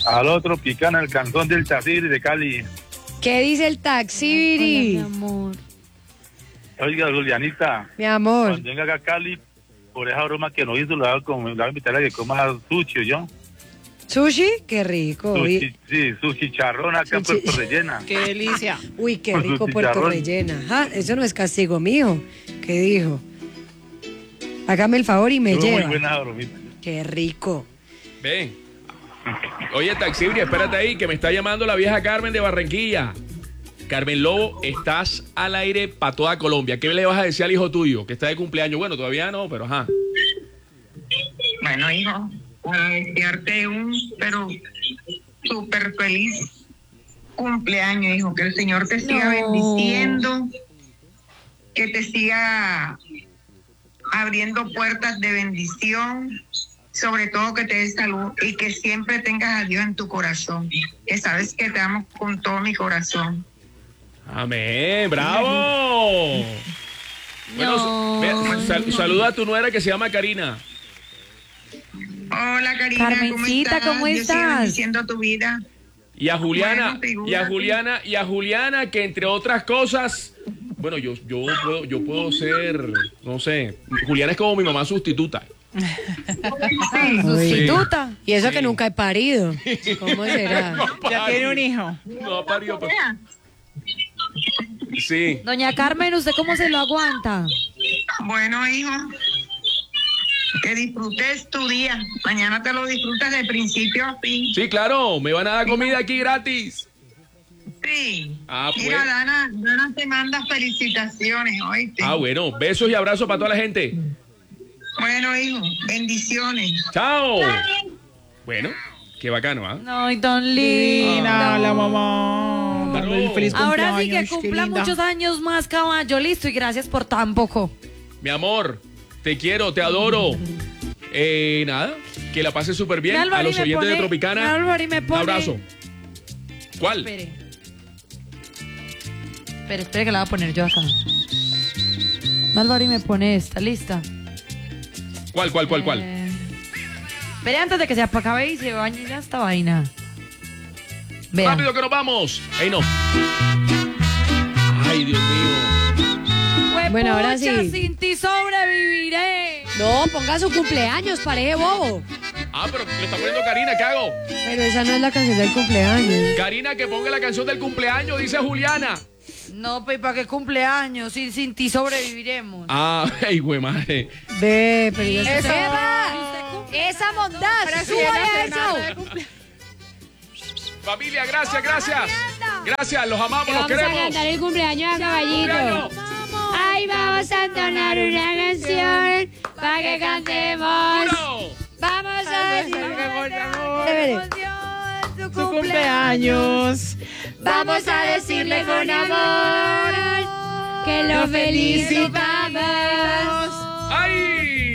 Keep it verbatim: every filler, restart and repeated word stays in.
Aló, Tropicana, el cantón del Taxibiri de Cali. ¿Qué dice el Taxibiri? Hola, mi amor. Oiga, Julianita, Mi amor. cuando venga acá a Cali, por esa broma que nos hizo, le voy a, com- le voy a invitar a que coma sushi, ¿yo? ¿Sushi? Qué rico. Sushi, Uy, sí, su chicharrón acá en Sushi. Puerto Rellena. Qué delicia. uy, qué Con su rico Puerto chicharrón. Rellena. Ajá, eso no es castigo mío. ¿Qué dijo? Hágame el favor y me Estuvo muy lleva. buena bromita. Qué rico. Ven. Oye, Taxibri, espérate ahí, que me está llamando la vieja Carmen de Barranquilla. Carmen Lobo, estás al aire para toda Colombia. ¿Qué le vas a decir al hijo tuyo que está de cumpleaños? Bueno, todavía no, pero ajá. Bueno, hijo, para desearte un, pero súper feliz cumpleaños, hijo. Que el Señor te siga No. bendiciendo, que te siga abriendo puertas de bendición, sobre todo que te dé salud y que siempre tengas a Dios en tu corazón, que sabes que te amo con todo mi corazón. Amén, bravo. Bueno, No. ve- sal- saluda a tu nuera que se llama Karina. Hola, Karina, Carmencita, ¿cómo ¿cómo estás? Dios siga estás? bendiciendo tu vida. Y a Juliana, Bueno, figúrate. y a Juliana, y a Juliana, que entre otras cosas, bueno, yo, yo puedo, yo puedo ser, no sé, Juliana es como mi mamá sustituta. Sustituta. Y eso Sí. que nunca he parido. ¿Cómo será? Ya tiene un hijo. No ha parido, pero- Sí. Doña Carmen, ¿usted cómo se lo aguanta? Bueno, hijo, que disfrutes tu día. Mañana te lo disfrutas de principio a fin. Sí, claro, me van a dar comida aquí gratis. Sí. Ah, pues. Mira, Dana, Dana te manda felicitaciones, oíste. Ah, bueno, besos y abrazos para toda la gente. Bueno, hijo, bendiciones. Chao. Bueno, qué bacano, ¿ah? No, y tan Divina, lindo. la mamá. Dándole el feliz Ahora sí que cumpleaños, qué cumpla linda. muchos años más, caballo. Listo, y gracias por tan poco. Mi amor, te quiero, te adoro. Eh, nada, que la pases súper bien. Me A Álvaro y los me oyentes de pone- Tropicana, me Álvaro y me un pone- abrazo. ¿Cuál? Espere. Espere, espere que la voy a poner yo acá. Álvaro y me pone esta, lista. ¿Cuál, cuál, cuál, cuál? Eh, espere antes de que se acabe y se bañe ya esta vaina. Vea. Rápido que nos vamos. Ey, no. Ay, Dios mío. Bueno, ahora Huepucha, sí. Sin ti sobreviviré. No, ponga su cumpleaños, pareje bobo. Ah, pero le está poniendo Karina, ¿qué hago? Pero esa no es la canción del cumpleaños. Karina, que ponga la canción del cumpleaños, dice Juliana. No, pues ¿para qué cumpleaños? Sin, sin ti sobreviviremos. Ah, ay, güey, madre. Ve, pero ya se Eso. ¡Esa bondad! Pero si ¡Súbale era a cenar de eso! cumple- Familia, gracias, gracias. Gracias, los amamos, los Vamos a queremos. cantar el cumpleaños a Caballito. Cumpleaños. Ay, vamos a entonar una canción para que cantemos. Uno. Vamos a decir Su cumpleaños. Vamos a decirle con amor que lo felicitamos. ¡Ay!